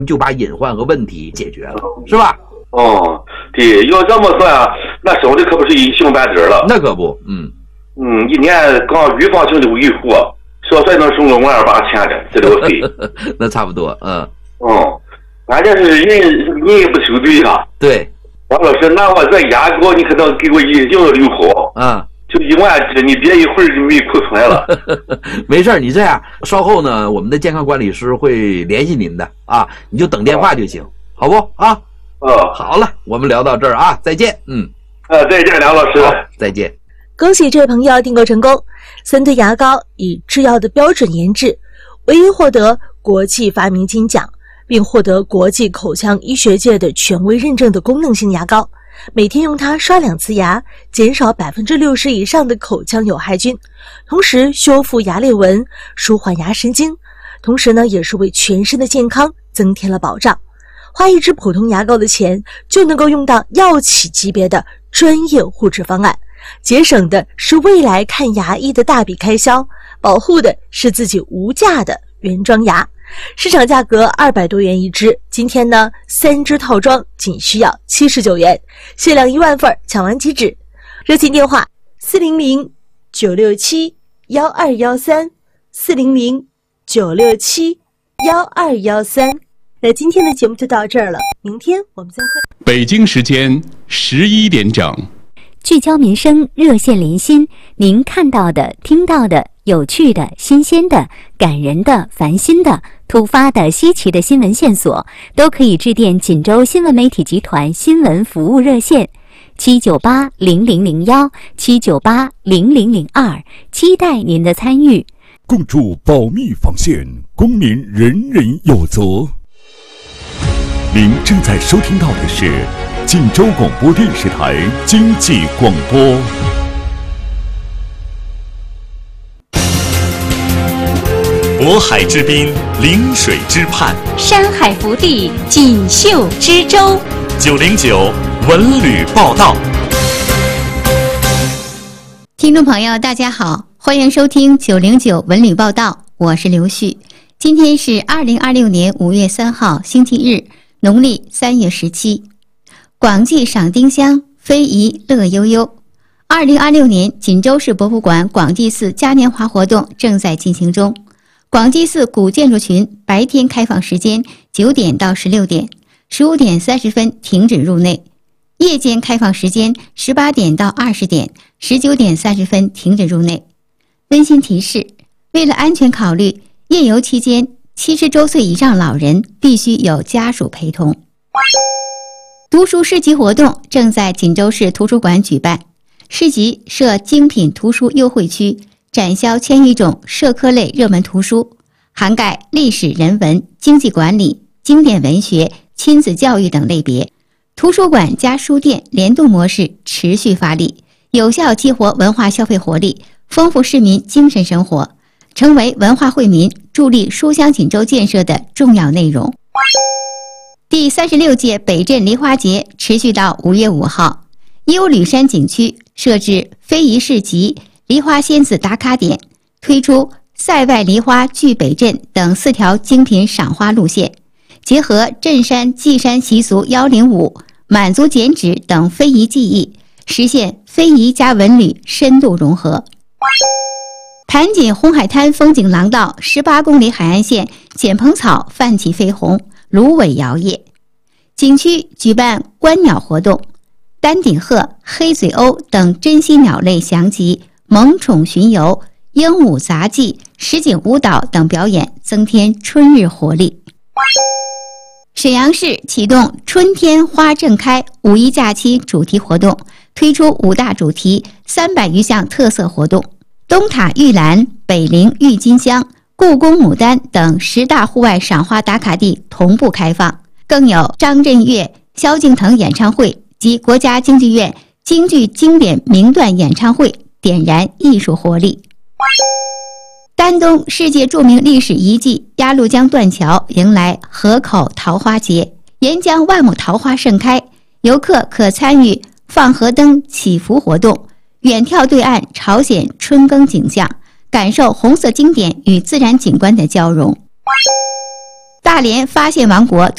就把隐患和问题解决了，是吧？ 哦，对，要这么算，那省的可不是一星半点了。 那可不， 一年光预防性的维护，少说能省个12800的治疗费。 那差不多， 关键是人也不收对呀。 对， 王老师，那我这牙膏你可能给我1定留好啊，就1万支，你别一会儿就没库存了。 没事，你这样，稍后呢，我们的健康管理师会联系您的啊，你就等电话就行，好不啊？好了，我们聊到这儿啊，再见。 再见，梁老师， 再见。 恭喜这位朋友订购成功，3堆牙膏以制药的标准研制，唯一获得国际发明金奖，并获得国际口腔医学界的权威认证的功能性牙膏。每天用它刷2次牙，减少60%以上的口腔有害菌，同时修复牙裂纹，舒缓牙神经，同时呢，也是为全身的健康增添了保障。花一支普通牙膏的钱，就能够用到药企级别的专业护齿方案，节省的是未来看牙医的大笔开销，保护的是自己无价的原装牙。市场价格200多元一支，今天呢3支套装仅需要79元，限量1万份，抢完即止。热线电话400-967-1213 400-967-1213。那今天的节目就到这儿了，明天我们再会。 北京时间11点整， 聚焦民生，热线连心，您看到的、听到的、有趣的、新鲜的、感人的、烦心的、突发的、稀奇的新闻线索，都可以致电锦州新闻媒体集团新闻服务热线798-0001 798-0002，期待您的参与。 共筑保密防线，公民人人有责。您正在收听到的是锦州广播电视台经济广播。 渤海之滨，临水之畔， 山海福地，锦绣之州。 909文旅报道。 听众朋友，大家好，欢迎收听909文旅报道，我是刘旭。今天是2026年5月3号，星期日，农历3月17。广济赏丁香，非遗乐悠悠。2026年锦州市博物馆广济寺嘉年华活动正在进行中。广济寺古建筑群白天开放时间9点到16点，15点30分停止入内；夜间开放时间18点到20点，19点30分停止入内。温馨提示：为了安全考虑，夜游期间70周岁以上老人必须有家属陪同。读书市集活动正在锦州市图书馆举办，市集设精品图书优惠区，展销1000余种社科类热门图书，涵盖历史人文、经济管理、经典文学、亲子教育等类别。图书馆加书店联动模式持续发力，有效激活文化消费活力，丰富市民精神生活，成为文化惠民、助力书香锦州建设的重要内容。第36届北镇梨花节持续到5月5号，幽吕山景区设置非遗市集、梨花仙子打卡点，推出塞外梨花聚北镇等4条精品赏花路线，结合镇山祭山习俗105舞、满族剪纸等非遗技艺，实现非遗加文旅深度融合。盘锦红海滩风景廊道18公里海岸线剪蓬草泛起绯红，芦苇摇曳。景区举办观鸟活动，丹顶鹤、黑嘴鸥等珍稀鸟类详集、萌宠巡游、鹦鹉杂技、实景舞蹈等表演，增添春日活力。沈阳市启动春天花正开五一假期主题活动，推出5大主题300余项特色活动，东塔玉兰、北陵郁金香、故宫牡丹等10大户外赏花打卡地同步开放，更有张震岳、萧敬腾演唱会及国家京剧院京剧经典名段演唱会，点燃艺术活力。丹东世界著名历史遗迹鸭绿江断桥迎来河口桃花节，沿江万亩桃花盛开，游客可参与放河灯祈福活动，远眺对岸朝鲜春耕景象，感受红色经典与自然景观的交融。大连发现王国